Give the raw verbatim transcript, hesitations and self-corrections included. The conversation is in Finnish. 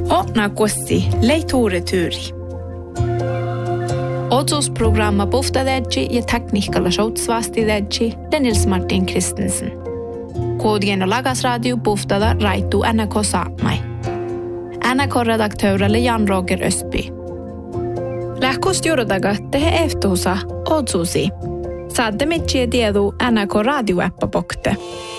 Onna kossi leituure tyyri. Otsosprogramma Boftadedji ja tekniikalla shoutsvastidedji Denils Martin Kristensen. Kodien och lagasradio Boftada Raitu N K Saamai. N K-redaktöörelle Jan-Roger Östby. Lähkost juurdaga tehe eftuusa otsusi. Saadde mitsi tiedu N K-radioäppä pokte.